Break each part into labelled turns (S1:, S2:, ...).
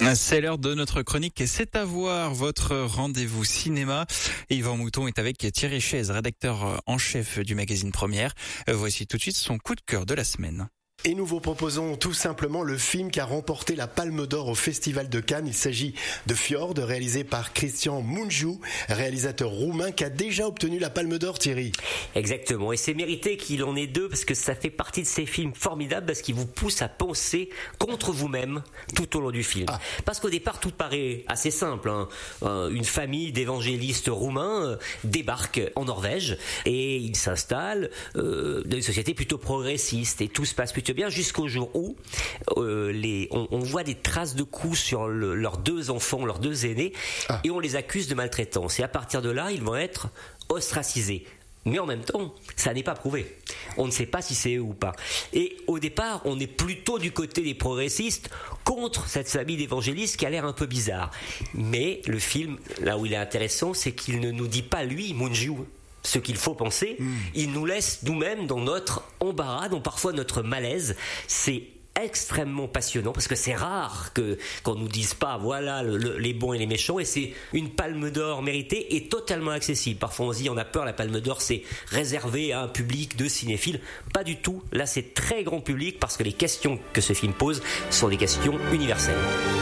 S1: C'est l'heure de notre chronique et c'est à voir votre rendez-vous cinéma. Yvan Mouton est avec Thierry Chaise, rédacteur en chef du magazine Première. Voici tout de suite son coup de cœur de la semaine.
S2: Et nous vous proposons tout simplement le film qui a remporté la Palme d'Or au Festival de Cannes. Il s'agit de Fjord, réalisé par Cristian Mungiu, réalisateur roumain qui a déjà obtenu la Palme d'Or, Thierry.
S3: Exactement, et c'est mérité qu'il en ait deux parce que ça fait partie de ces films formidables parce qu'ils vous poussent à penser contre vous-même tout au long du film. Parce qu'au départ, tout paraît assez simple. Une famille d'évangélistes roumains débarque en Norvège et ils s'installent dans une société plutôt progressiste et tout se passe plutôt bien jusqu'au jour où on voit des traces de coups sur leurs deux enfants, leurs deux aînés, et on les accuse de maltraitance. Et à partir de là, ils vont être ostracisés. Mais en même temps, ça n'est pas prouvé. On ne sait pas si c'est eux ou pas. Et au départ, on est plutôt du côté des progressistes contre cette famille d'évangélistes qui a l'air un peu bizarre. Mais le film, là où il est intéressant, c'est qu'il ne nous dit pas, lui, Mungiu, ce qu'il faut penser, il nous laisse nous-mêmes dans notre embarras, dans parfois notre malaise. C'est extrêmement passionnant parce que c'est rare qu'on nous dise pas voilà les bons et les méchants, et c'est une palme d'or méritée et totalement accessible. Parfois on se dit on a peur, la palme d'or c'est réservé à un public de cinéphiles. Pas du tout, là c'est très grand public parce que les questions que ce film pose sont des questions universelles.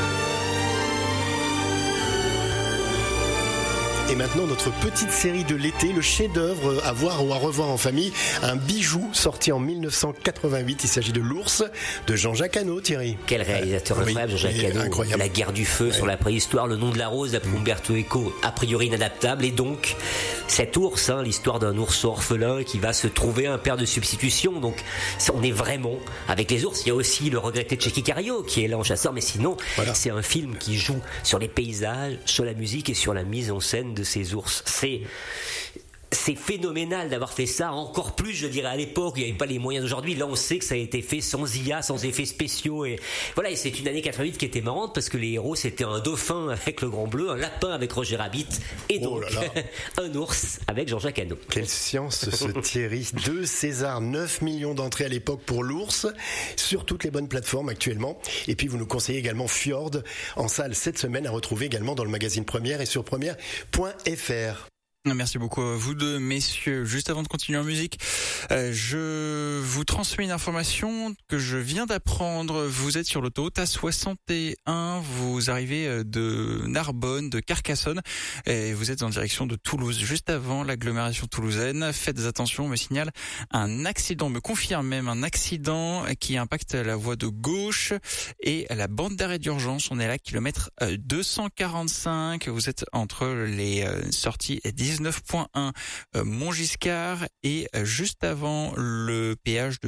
S2: Et maintenant, notre petite série de l'été, le chef-d'œuvre à voir ou à revoir en famille, un bijou sorti en 1988. Il s'agit de L'Ours de Jean-Jacques Hano, Thierry.
S3: Quel réalisateur incroyable, Jean-Jacques Hano. Incroyable. La guerre du feu sur la préhistoire, Le nom de la rose, d'après Umberto Eco, a priori inadaptable. Et donc, cet ours, l'histoire d'un ours orphelin qui va se trouver un père de substitution. Donc, on est vraiment avec les ours. Il y a aussi le regretté Tchéky Karyo qui est là en chasseur. Mais sinon, c'est un film qui joue sur les paysages, sur la musique et sur la mise en scène de ces ours. C'est phénoménal d'avoir fait ça, encore plus je dirais à l'époque, il n'y avait pas les moyens d'aujourd'hui. Là on sait que ça a été fait sans IA, sans effets spéciaux, et voilà. Et c'est une année 88 qui était marrante parce que les héros c'était un dauphin avec le Grand Bleu, un lapin avec Roger Rabbit et donc un ours avec Jean-Jacques Hano.
S2: Quelle science ce Thierry. 2 Césars, 9 millions d'entrées à l'époque pour L'Ours, sur toutes les bonnes plateformes actuellement. Et puis vous nous conseillez également Fjord en salle cette semaine, à retrouver également dans le magazine Première et sur première.fr.
S1: Merci beaucoup à vous deux, messieurs. Juste avant de continuer en musique, je vous transmets une information que je viens d'apprendre. Vous êtes sur l'autoroute A61, vous arrivez de Narbonne, de Carcassonne, et vous êtes en direction de Toulouse, juste avant l'agglomération toulousaine. Faites attention, on me signale un accident, me confirme même un accident qui impacte la voie de gauche et la bande d'arrêt d'urgence. On est là, kilomètre 245. Vous êtes entre les sorties 19.1 Montgiscard et juste avant le péage de